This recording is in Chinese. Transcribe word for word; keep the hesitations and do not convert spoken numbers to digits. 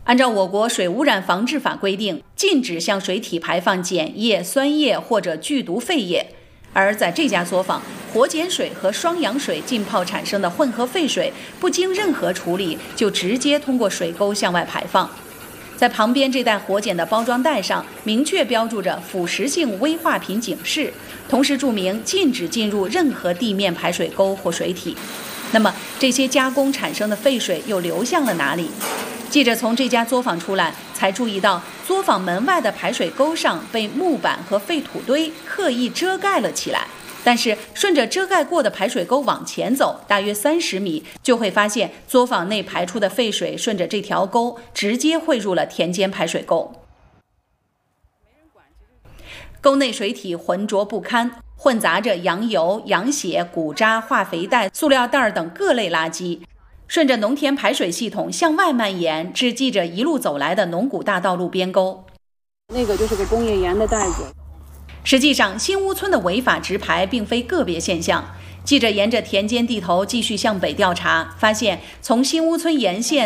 按照我国水污染防治法规定，禁止向水体排放碱液、酸液或者剧毒废液。而在这家作坊，活碱水和双氧水浸泡产生的混合废水，不经任何处理就直接通过水沟向外排放。在旁边这袋活碱的包装袋上，明确标注着腐蚀性危化品警示，同时注明禁止进入任何地面排水沟或水体。那么，这些加工产生的废水又流向了哪里？记者从这家作坊出来，才注意到作坊门外的排水沟上被木板和废土堆刻意遮盖了起来。但是顺着遮盖过的排水沟往前走，大约三十米，就会发现作坊内排出的废水顺着这条沟直接汇入了田间排水沟。沟内水体浑浊不堪，混杂着羊油、羊血、骨渣、化肥袋、塑料袋等各类垃圾，顺着农田排水系统向外蔓延，至记者一路走来的农古大道路边沟。 那个就是个工业盐的袋子。 实际上，新屋村的违法直排并非个别现象。记者沿着田间地头继续向北调查，发现从新屋村沿线